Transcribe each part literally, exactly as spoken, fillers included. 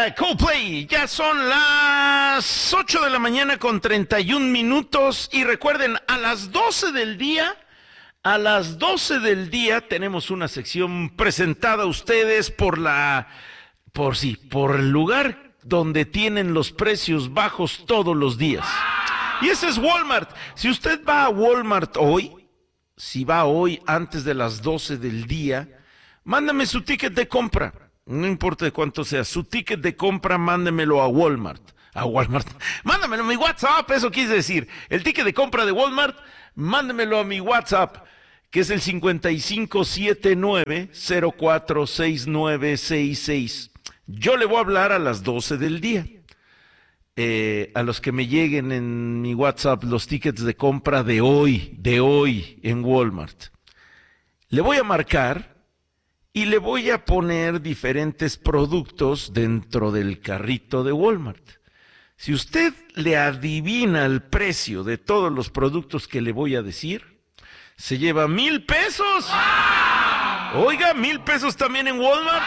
Coldplay, ya son las ocho de la mañana con treinta y un minutos y recuerden, a las doce del día, a las doce del día tenemos una sección presentada a ustedes por la, por sí, por el lugar donde tienen los precios bajos todos los días. Y ese es Walmart. Si usted va a Walmart hoy, si va hoy antes de las doce del día, mándame su ticket de compra. No importa de cuánto sea, su ticket de compra, mándemelo a Walmart. A Walmart. Mándamelo a mi WhatsApp, eso quise decir. El ticket de compra de Walmart, mándemelo a mi WhatsApp, que es el cincuenta y cinco setenta y nueve cero cuatro seis nueve seis seis. Yo le voy a hablar a las doce del día. Eh, a los que me lleguen en mi WhatsApp los tickets de compra de hoy, de hoy en Walmart. Le voy a marcar y le voy a poner diferentes productos dentro del carrito de Walmart. Si usted le adivina el precio de todos los productos que le voy a decir, se lleva mil pesos. Oiga, mil pesos también en Walmart.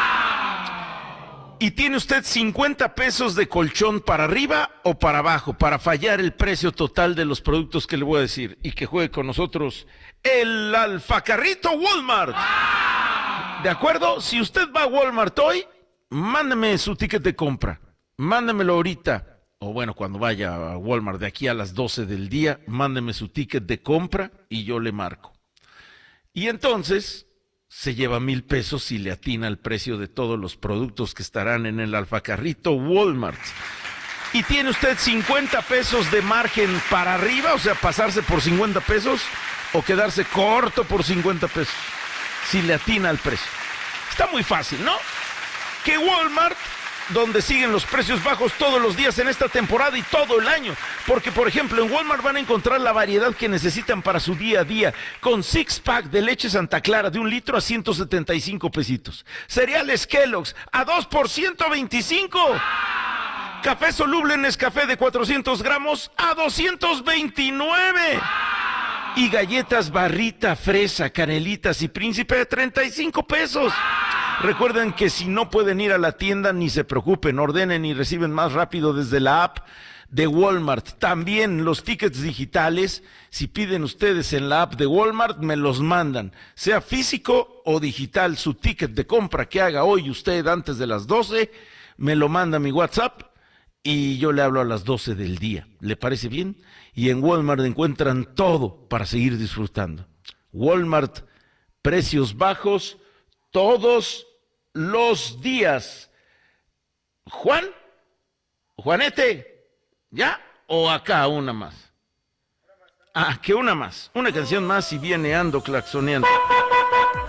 Y tiene usted cincuenta pesos de colchón para arriba o para abajo, para fallar el precio total de los productos que le voy a decir. Y que juegue con nosotros el Alfacarrito Walmart. ¿De acuerdo? Si usted va a Walmart hoy, mándeme su ticket de compra. Mándemelo ahorita. O bueno, cuando vaya a Walmart de aquí a las doce del día, mándeme su ticket de compra y yo le marco. Y entonces se lleva mil pesos si le atina el precio de todos los productos que estarán en el Alfacarrito Walmart. Y tiene usted cincuenta pesos de margen para arriba, o sea, pasarse por cincuenta pesos o quedarse corto por cincuenta pesos. Si le atina el precio. Está muy fácil, ¿no? Que Walmart, donde siguen los precios bajos todos los días en esta temporada y todo el año. Porque, por ejemplo, en Walmart van a encontrar la variedad que necesitan para su día a día. Con six pack de leche Santa Clara de un litro a ciento setenta y cinco pesitos. Cereales Kellogg's a dos por ciento veinticinco. Café soluble Nescafé de cuatrocientos gramos a doscientos veintinueve. Y galletas Barrita, Fresa, Canelitas y Príncipe de treinta y cinco pesos. Recuerden que si no pueden ir a la tienda, ni se preocupen, ordenen y reciben más rápido desde la app de Walmart. También los tickets digitales, si piden ustedes en la app de Walmart, me los mandan. Sea físico o digital, su ticket de compra que haga hoy usted antes de las doce, me lo manda a mi WhatsApp y yo le hablo a las doce del día. ¿Le parece bien? Y en Walmart encuentran todo para seguir disfrutando. Walmart, precios bajos todos los días. Juan, Juanete, ¿ya? ¿O acá una más? Ah, que una más. Una canción más y viene ando claxoneando.